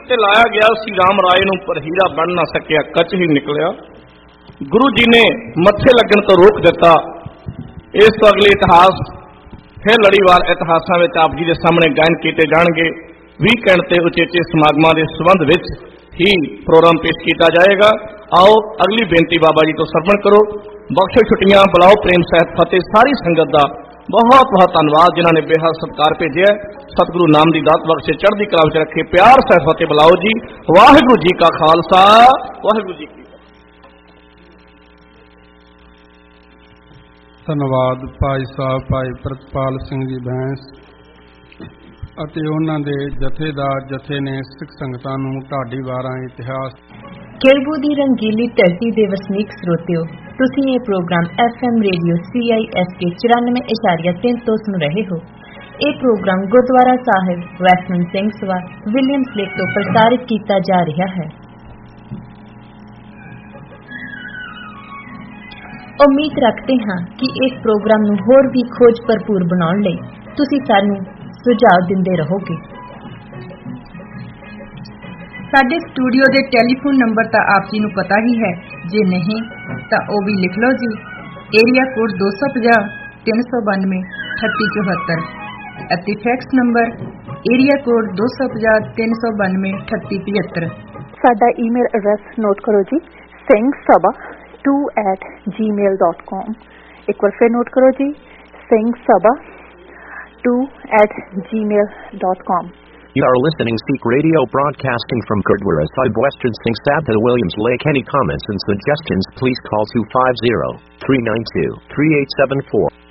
ਤੇ ਲਾਇਆ ਗਿਆ ਸੀ ਰਾਮ ਰਾਏ ਨੂੰ, ਪਰ ਹੀਰਾ ਬਣ ਨਾ ਸਕਿਆ, ਕੱਚ ਹੀ ਨਿਕਲਿਆ। ਗੁਰੂ ਜੀ ਨੇ ਮੱਥੇ ਲੱਗਣ ਤੋਂ ਰੋਕ ਦਿੱਤਾ। ਇਸ ਤੋਂ ਅਗਲੇ ਇਤਿਹਾਸ ਫਿਰ ਲੜੀਵਾਰ ਇਤਿਹਾਸਾਂ ਵਿੱਚ ਆਪ ਜੀ ਦੇ ਸਾਹਮਣੇ ਗਾਇਨ ਕੀਤੇ ਜਾਣਗੇ। ਵੀਕਐਂਡ ਤੇ ਉਚੇਚੇ ਸਮਾਗਮਾਂ ਦੇ ਸੰਬੰਧ ਵਿੱਚ ਹੀ ਪ੍ਰੋਗਰਾਮ ਪੇਸ਼ ਕੀਤਾ ਜਾਏਗਾ। ਆਓ ਅਗਲੀ ਬੇਨਤੀ ਬਾਬਾ ਜੀ ਤੋਂ ਸਰਵਣ ਕਰੋ। ਬਖਸ਼ੋ ਛੁੱਟੀਆਂ, ਬੁਲਾਓ ਪ੍ਰੇਮ ਸਹਿਤ ਫਤਿਹ। ਸਾਰੀ ਸੰਗਤ ਦਾ ਬਹੁਤ ਬਹੁਤ ਧੰਨਵਾਦ ਜਿਨ੍ਹਾਂ ਨੇ ਬੇਹੱਦ ਸਤਿਕਾਰ ਭੇਜਿਆ। ਸਤਿਗੁਰੂ ਨਾਮ ਦੀ ਦਾਤ ਬਖਸ਼ੇ, ਚੜ੍ਹਦੀ ਕਲਾ ਵਿੱਚ ਰੱਖੇ। ਪਿਆਰ ਸਹਿਤ ਫਤਿਹ ਬੁਲਾਓ ਜੀ। ਵਾਹਿਗੁਰੂ ਜੀ ਕਾ ਖਾਲਸਾ, ਵਾਹਿਗੁਰੂ ਜੀ ਕੀ ਫਤਿਹ। ਧੰਨਵਾਦ ਭਾਈ ਸਾਹਿਬ ਭਾਈ ਪ੍ਰਿਤਪਾਲ ਸਿੰਘ ਜੀ ਬੈਂਸ ਅਤੇ ਉਹਨਾਂ ਦੇ ਜਥੇਦਾਰ ਜਥੇ ਨੇ ਸਿੱਖ ਸੰਗਤਾਂ ਨੂੰ ਢਾਡੀ ਵਾਰਾਂ ਇਤਿਹਾਸ। ਖੇੜਬੂ ਦੀ ਰੰਗੀਲੀ ਧਰਤੀ ਦੇ ਵਸਨੀਕ ਸਰੋਤਿਓ, ਤੁਸੀਂ ਇਹ ਪ੍ਰੋਗਰਾਮ FM ਰੇਡੀਓ CISK 94.3 ਤੋਂ ਸੁਣ ਰਹੇ ਹੋ। ਇਹ ਪ੍ਰੋਗਰਾਮ ਗੁਰਦੁਆਰਾ ਸਾਹਿਬ ਵੈਸਟਮੈਨ ਸਿੰਘ ਸਭਾ ਵਿਲੀਅਮਸ ਲੇਕ ਤੋਂ ਪ੍ਰਸਾਰਿਤ ਕੀਤਾ ਜਾ ਰਿਹਾ ਹੈ। ਉਮੀਦ ਰੱਖਦੇ ਹਾਂ ਕਿ ਇਸ ਪ੍ਰੋਗਰਾਮ ਨੂੰ ਹੋਰ ਵੀ ਖੋਜ ਭਰਪੂਰ ਬਣਾਉਣ ਲਈ ਤੁਸੀਂ ਸਾਨੂੰ ਸੁਝਾਅ ਦਿੰਦੇ ਰਹੋਗੇ। ਸਾਡੇ ਸਟੂਡੀਓ ਦੇ ਟੈਲੀਫੋਨ ਨੰਬਰ ਤਾਂ ਆਪ ਜੀ ਨੂੰ ਪਤਾ ਹੀ ਹੈ, ਜੇ ਨਹੀਂ ਤਾਂ ਉਹ ਵੀ ਲਿਖ ਲਓ ਜੀ। ਏਰੀਆ ਕੋਡ 250 392 3874 ਅਤੇ ਫੈਕਸ ਨੰਬਰ ਏਰੀਆ ਕੋਡ 250 392 3875। ਸਾਡਾ ਈਮੇਲ ਐਡਰੈਸ ਨੋਟ ਕਰੋ ਜੀ, singhsabha2@gmail.com। ਇੱਕ ਵਾਰ ਫਿਰ ਨੋਟ ਕਰੋ ਜੀ, singhsabha2@gmail.com। You are listening Sikh Radio broadcasting from Gurdwara Sahib Western Singh Sabha Williams Lake. Any comments and suggestions please call 250-392-3874.